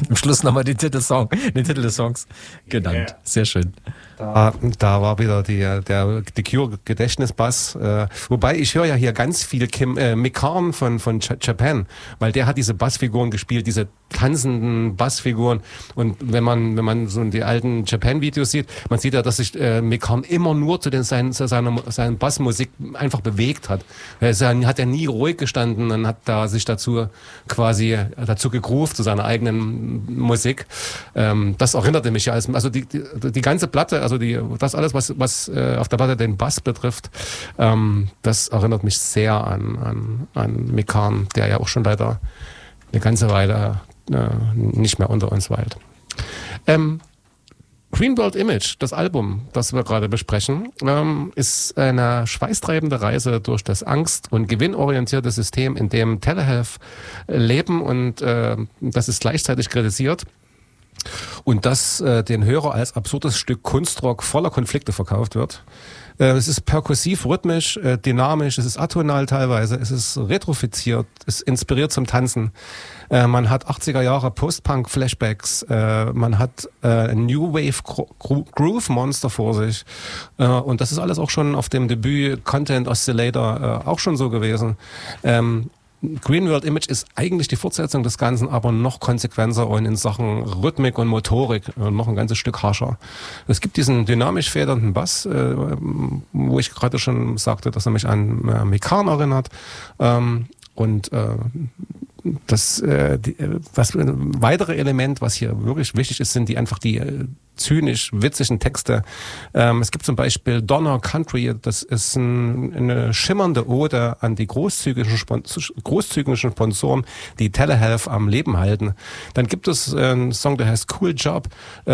Am Schluss nochmal den Titel des Songs genannt. Yeah. Sehr schön. Da war wieder die Cure Gedächtnisbass. Wobei ich höre ja hier ganz viel Mick Karn von Japan, weil der hat diese Bassfiguren gespielt, diese tanzenden Bassfiguren. Und wenn man so die alten Japan-Videos sieht, man sieht ja, dass sich Mick Karn immer nur zu seiner Bassmusik einfach bewegt hat. Hat er nie ruhig gestanden und hat da sich dazu gegroovt zu seiner eigenen Musik. Das erinnerte mich ja also die ganze Platte, also das alles, was auf der Platte den Bass betrifft, das erinnert mich sehr an Mick Karn, der ja auch schon leider eine ganze Weile nicht mehr unter uns weilt. Green World Image, das Album, das wir gerade besprechen, ist eine schweißtreibende Reise durch das angst- und gewinnorientierte System, in dem Telehealth leben, und das ist gleichzeitig kritisiert. Und das den Hörer als absurdes Stück Kunstrock voller Konflikte verkauft wird. Es ist perkussiv, rhythmisch, dynamisch, es ist atonal teilweise, es ist retrofiziert, es inspiriert zum Tanzen. Man hat 80er Jahre Post-Punk-Flashbacks, man hat ein New Wave Groove Monster vor sich. Und das ist alles auch schon auf dem Debüt Content Oscillator auch schon so gewesen. Green World Image ist eigentlich die Fortsetzung des Ganzen, aber noch konsequenter und in Sachen Rhythmik und Motorik noch ein ganzes Stück harscher. Es gibt diesen dynamisch federnden Bass, wo ich gerade schon sagte, dass er mich an Mick Karn erinnert. Das weitere Element, was hier wirklich wichtig ist, sind die zynisch witzigen Texte. Es gibt zum Beispiel Donner Country, das ist eine schimmernde Ode an die großzügigen Sponsoren, die Telehealth am Leben halten. Dann gibt es einen Song, der heißt Cool Job,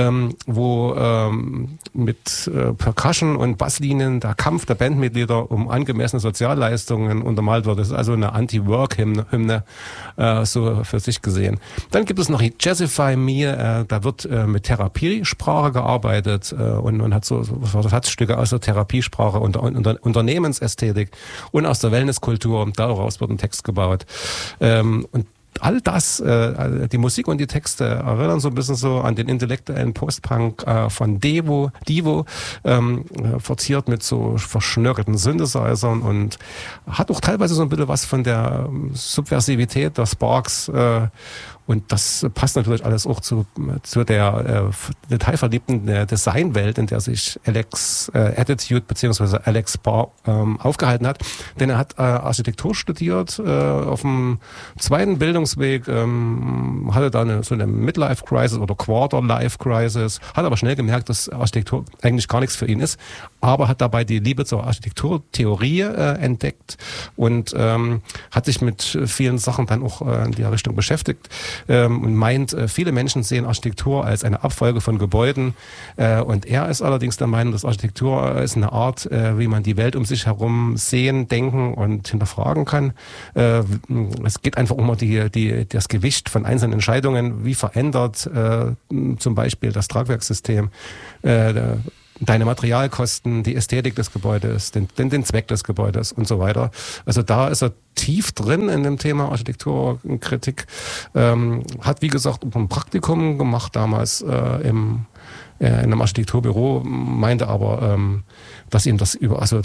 wo mit Percussion und Basslinien der Kampf der Bandmitglieder um angemessene Sozialleistungen untermalt wird. Das ist also eine Anti-Work-Hymne, so für sich gesehen. Dann gibt es noch Jazzify Me, da wird mit Therapiesprache gearbeitet und hat so Versatzstücke aus der Therapiesprache und Unternehmensästhetik und aus der Wellnesskultur. Daraus wird ein Text gebaut. Und all das, die Musik und die Texte erinnern so ein bisschen so an den intellektuellen Post-Punk von Divo, verziert mit so verschnörkelten Synthesizern und hat auch teilweise so ein bisschen was von der Subversivität der Sparks. Und das passt natürlich alles auch zu der detailverliebten Designwelt, in der sich Alex Attitude bzw. Alex Barr aufgehalten hat. Denn er hat Architektur studiert, auf dem zweiten Bildungsweg hatte da so eine Midlife-Crisis oder Quarter-Life-Crisis, hat aber schnell gemerkt, dass Architektur eigentlich gar nichts für ihn ist, aber hat dabei die Liebe zur Architekturtheorie entdeckt und hat sich mit vielen Sachen dann auch in die Richtung beschäftigt. Und meint, viele Menschen sehen Architektur als eine Abfolge von Gebäuden, und er ist allerdings der Meinung, dass Architektur ist eine Art, wie man die Welt um sich herum sehen, denken und hinterfragen kann. Es geht einfach um das Gewicht von einzelnen Entscheidungen, wie verändert zum Beispiel das Tragwerkssystem deine Materialkosten, die Ästhetik des Gebäudes, den Zweck des Gebäudes und so weiter. Also da ist er tief drin in dem Thema Architekturkritik. Hat, wie gesagt, ein Praktikum gemacht damals in einem Architekturbüro, meinte aber, dass ihm die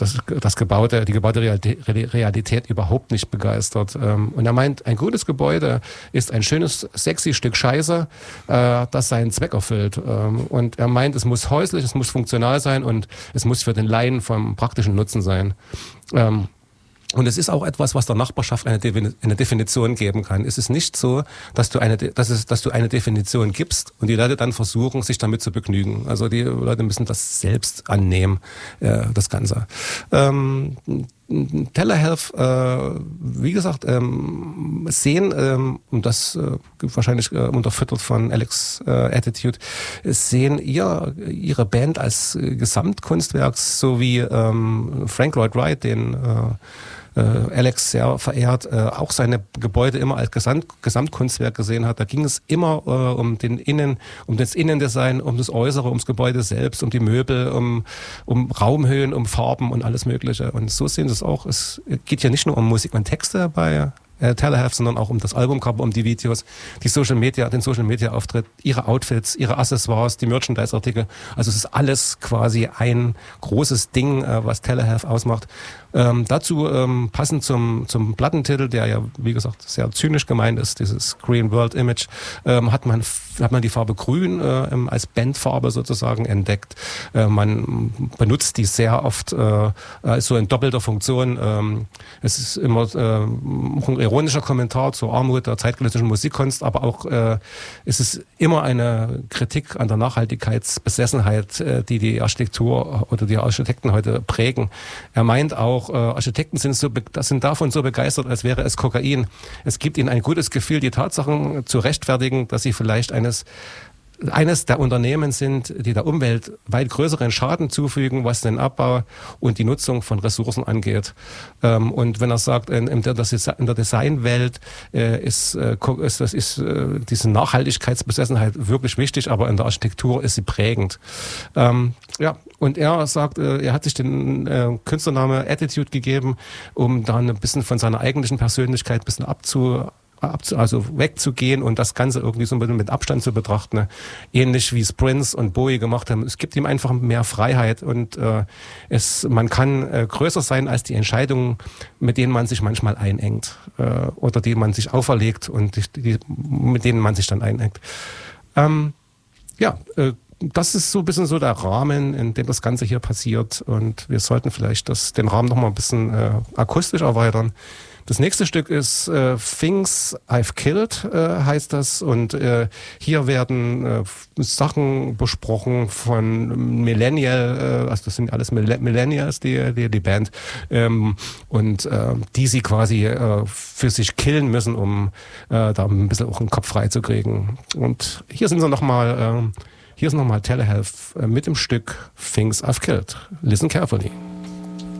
Gebäuderealität überhaupt nicht begeistert. Und er meint, ein gutes Gebäude ist ein schönes, sexy Stück Scheiße, das seinen Zweck erfüllt. Und er meint, es muss häuslich, es muss funktional sein und es muss für den Laien vom praktischen Nutzen sein. Und es ist auch etwas, was der Nachbarschaft eine Definition geben kann. Es ist nicht so, dass du eine Definition gibst und die Leute dann versuchen, sich damit zu begnügen. Also die Leute müssen das selbst annehmen, das Ganze. Telehealth, wie gesagt, sehen, und das wahrscheinlich unterfüttert von Alex Attitude, sehen ihre Band als Gesamtkunstwerk, so wie Frank Lloyd Wright, den Alex sehr verehrt, auch seine Gebäude immer als Gesamtkunstwerk gesehen hat. Da ging es immer um das Innendesign, um das Äußere, ums Gebäude selbst, um die Möbel, um Raumhöhen, um Farben und alles Mögliche. Und so sehen sie es auch. Es geht ja nicht nur um Musik und Texte bei Telehealth, sondern auch um das Albumcover, um die Videos, den Social Media Auftritt, ihre Outfits, ihre Accessoires, die Merchandise-Artikel. Also es ist alles quasi ein großes Ding, was Telehealth ausmacht. Dazu passend zum Plattentitel, der ja, wie gesagt, sehr zynisch gemeint ist, dieses Green World Image, hat man die Farbe Grün als Bandfarbe sozusagen entdeckt. Man benutzt die sehr oft so in doppelter Funktion. Es ist immer ein ironischer Kommentar zur Armut der zeitgenössischen Musikkunst, aber auch es ist immer eine Kritik an der Nachhaltigkeitsbesessenheit, die Architektur oder die Architekten heute prägen. Er meint auch, Architekten sind davon so begeistert, als wäre es Kokain. Es gibt ihnen ein gutes Gefühl, die Tatsachen zu rechtfertigen, dass sie vielleicht eines der Unternehmen sind, die der Umwelt weit größeren Schaden zufügen, was den Abbau und die Nutzung von Ressourcen angeht. Und wenn er sagt, in der Designwelt ist diese Nachhaltigkeitsbesessenheit wirklich wichtig, aber in der Architektur ist sie prägend. Und er sagt, er hat sich den Künstlername Attitude gegeben, um dann ein bisschen von seiner eigentlichen Persönlichkeit ein bisschen also wegzugehen und das Ganze irgendwie so ein bisschen mit Abstand zu betrachten. Ne? Ähnlich wie es Prince und Bowie gemacht haben. Es gibt ihm einfach mehr Freiheit und man kann größer sein als die Entscheidungen, mit denen man sich manchmal einengt oder die man sich auferlegt und mit denen man sich dann einengt. Das ist so ein bisschen so der Rahmen, in dem das Ganze hier passiert und wir sollten vielleicht den Rahmen noch mal ein bisschen akustisch erweitern. Das nächste Stück ist Things I've Killed, heißt das. Und hier werden Sachen besprochen von Millennial, also das sind alles Millennials, die Band, und die sie quasi für sich killen müssen, um da ein bisschen auch den Kopf frei zu kriegen. Und hier sind sie nochmal, Telehealth mit dem Stück Things I've Killed. Listen carefully.